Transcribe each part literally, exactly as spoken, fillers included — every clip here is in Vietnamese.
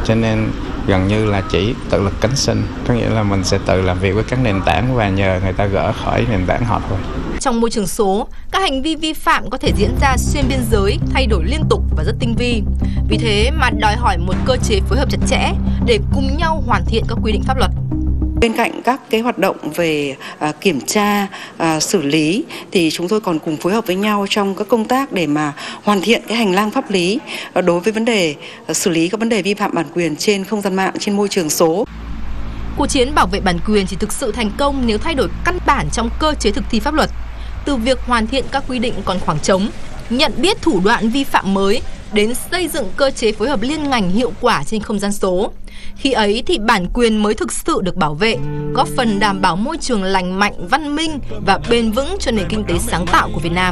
cho nên gần như là chỉ tự lực cánh sinh, có nghĩa là mình sẽ tự làm việc với các nền tảng và nhờ người ta gỡ khỏi nền tảng họ thôi. Trong môi trường số, các hành vi vi phạm có thể diễn ra xuyên biên giới, thay đổi liên tục và rất tinh vi. Vì thế mà đòi hỏi một cơ chế phối hợp chặt chẽ để cùng nhau hoàn thiện các quy định pháp luật. Bên cạnh các cái hoạt động về à, kiểm tra, à, xử lý thì chúng tôi còn cùng phối hợp với nhau trong các công tác để mà hoàn thiện cái hành lang pháp lý à, đối với vấn đề à, xử lý các vấn đề vi phạm bản quyền trên không gian mạng, trên môi trường số. Cuộc chiến bảo vệ bản quyền chỉ thực sự thành công nếu thay đổi căn bản trong cơ chế thực thi pháp luật. Từ việc hoàn thiện các quy định còn khoảng trống, nhận biết thủ đoạn vi phạm mới đến xây dựng cơ chế phối hợp liên ngành hiệu quả trên không gian số. Khi ấy thì bản quyền mới thực sự được bảo vệ, góp phần đảm bảo môi trường lành mạnh, văn minh và bền vững cho nền kinh tế sáng tạo của Việt Nam.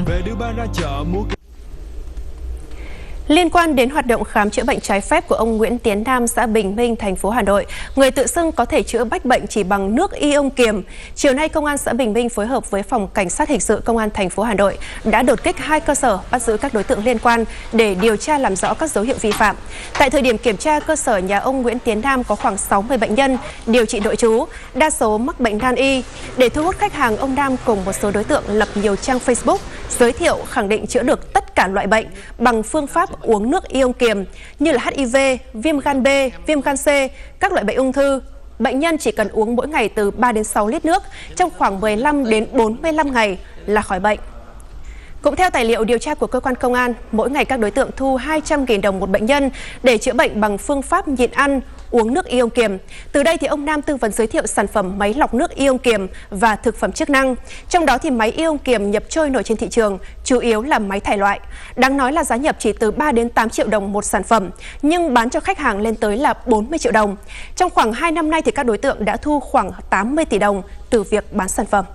Liên quan đến hoạt động khám chữa bệnh trái phép của ông Nguyễn Tiến Nam, xã Bình Minh, thành phố Hà Nội, người tự xưng có thể chữa bách bệnh chỉ bằng nước ion kiềm. Chiều nay, Công an xã Bình Minh phối hợp với Phòng Cảnh sát Hình sự Công an thành phố Hà Nội đã đột kích hai cơ sở, bắt giữ các đối tượng liên quan để điều tra làm rõ các dấu hiệu vi phạm. Tại thời điểm kiểm tra, cơ sở nhà ông Nguyễn Tiến Nam có khoảng sáu mươi bệnh nhân điều trị nội trú, đa số mắc bệnh nan y. Để thu hút khách hàng, ông Nam cùng một số đối tượng lập nhiều trang Facebook giới thiệu khẳng định chữa được tất cả loại bệnh bằng phương pháp uống nước ion kiềm như là H I V, viêm gan B, viêm gan C, các loại bệnh ung thư. Bệnh nhân chỉ cần uống mỗi ngày từ ba đến sáu lít nước trong khoảng mười lăm đến bốn mươi lăm ngày là khỏi bệnh. Cũng theo tài liệu điều tra của cơ quan công an, mỗi ngày các đối tượng thu hai trăm nghìn đồng một bệnh nhân để chữa bệnh bằng phương pháp nhịn ăn, uống nước ion kiềm. Từ đây thì ông Nam tư vấn giới thiệu sản phẩm máy lọc nước ion kiềm và thực phẩm chức năng. Trong đó thì máy ion kiềm nhập trôi nổi trên thị trường, chủ yếu là máy thải loại. Đáng nói là giá nhập chỉ từ ba đến tám triệu đồng một sản phẩm, nhưng bán cho khách hàng lên tới là bốn mươi triệu đồng. Trong khoảng hai năm nay thì các đối tượng đã thu khoảng tám mươi tỷ đồng từ việc bán sản phẩm.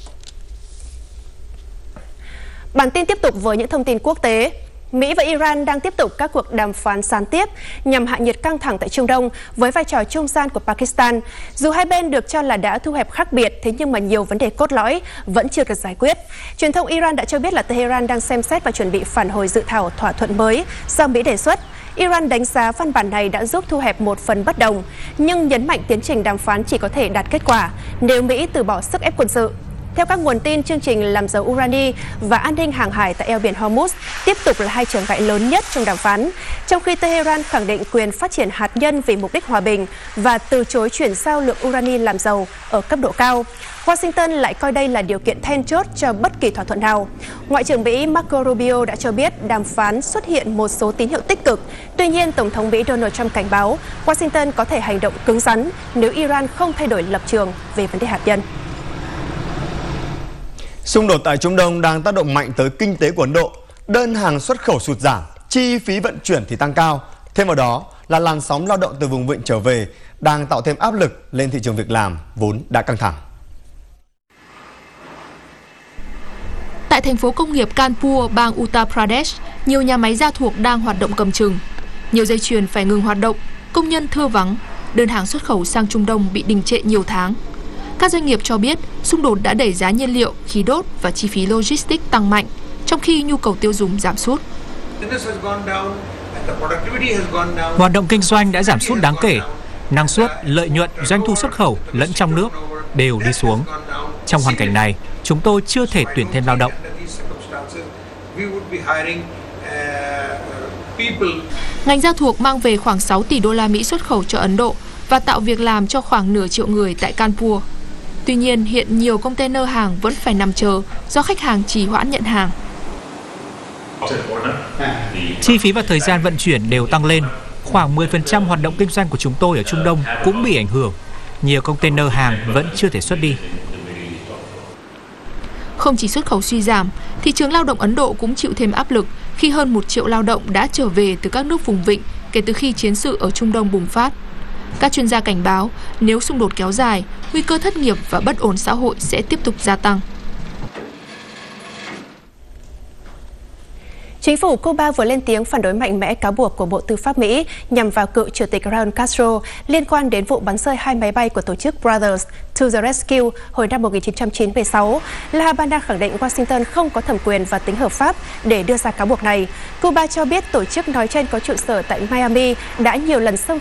Bản tin tiếp tục với những thông tin quốc tế. Mỹ và Iran đang tiếp tục các cuộc đàm phán gián tiếp nhằm hạ nhiệt căng thẳng tại Trung Đông với vai trò trung gian của Pakistan. Dù hai bên được cho là đã thu hẹp khác biệt, thế nhưng mà nhiều vấn đề cốt lõi vẫn chưa được giải quyết. Truyền thông Iran đã cho biết là Tehran đang xem xét và chuẩn bị phản hồi dự thảo thỏa thuận mới do Mỹ đề xuất. Iran đánh giá văn bản này đã giúp thu hẹp một phần bất đồng, nhưng nhấn mạnh tiến trình đàm phán chỉ có thể đạt kết quả nếu Mỹ từ bỏ sức ép quân sự. Theo các nguồn tin, chương trình làm dầu urani và an ninh hàng hải tại eo biển Hormuz tiếp tục là hai trở ngại lớn nhất trong đàm phán, trong khi Tehran khẳng định quyền phát triển hạt nhân vì mục đích hòa bình và từ chối chuyển giao lượng urani làm dầu ở cấp độ cao. Washington lại coi đây là điều kiện then chốt cho bất kỳ thỏa thuận nào. Ngoại trưởng Mỹ Marco Rubio đã cho biết đàm phán xuất hiện một số tín hiệu tích cực. Tuy nhiên, Tổng thống Mỹ Donald Trump cảnh báo Washington có thể hành động cứng rắn nếu Iran không thay đổi lập trường về vấn đề hạt nhân. Xung đột tại Trung Đông đang tác động mạnh tới kinh tế của Ấn Độ. Đơn hàng xuất khẩu sụt giảm, chi phí vận chuyển thì tăng cao. Thêm vào đó là làn sóng lao động từ vùng vịnh trở về đang tạo thêm áp lực lên thị trường việc làm vốn đã căng thẳng. Tại thành phố công nghiệp Kanpur, bang Uttar Pradesh, nhiều nhà máy gia thuộc đang hoạt động cầm chừng. Nhiều dây chuyền phải ngừng hoạt động, công nhân thưa vắng, đơn hàng xuất khẩu sang Trung Đông bị đình trệ nhiều tháng. Các doanh nghiệp cho biết xung đột đã đẩy giá nhiên liệu, khí đốt và chi phí logistics tăng mạnh, trong khi nhu cầu tiêu dùng giảm sút. Hoạt động kinh doanh đã giảm sút đáng kể. Năng suất, lợi nhuận, doanh thu xuất khẩu lẫn trong nước đều đi xuống. Trong hoàn cảnh này, chúng tôi chưa thể tuyển thêm lao động. Ngành gia thuộc mang về khoảng sáu tỷ đô la Mỹ xuất khẩu cho Ấn Độ và tạo việc làm cho khoảng nửa triệu người tại Kanpur. Tuy nhiên, hiện nhiều container hàng vẫn phải nằm chờ do khách hàng trì hoãn nhận hàng. Chi phí và thời gian vận chuyển đều tăng lên. Khoảng mười phần trăm hoạt động kinh doanh của chúng tôi ở Trung Đông cũng bị ảnh hưởng. Nhiều container hàng vẫn chưa thể xuất đi. Không chỉ xuất khẩu suy giảm, thị trường lao động Ấn Độ cũng chịu thêm áp lực khi hơn một triệu lao động đã trở về từ các nước vùng vịnh kể từ khi chiến sự ở Trung Đông bùng phát. Các chuyên gia cảnh báo nếu xung đột kéo dài, nguy cơ thất nghiệp và bất ổn xã hội sẽ tiếp tục gia tăng. Chính phủ Cuba vừa lên tiếng phản đối mạnh mẽ cáo buộc của Bộ Tư pháp Mỹ nhằm vào cựu chủ tịch Raúl Castro liên quan đến vụ bắn rơi hai máy bay của tổ chức Brothers to the Rescue hồi năm một nghìn chín trăm chín mươi sáu. La Habana khẳng định Washington không có thẩm quyền và tính hợp pháp để đưa ra cáo buộc này. Cuba cho biết tổ chức nói trên có trụ sở tại Miami đã nhiều lần xâm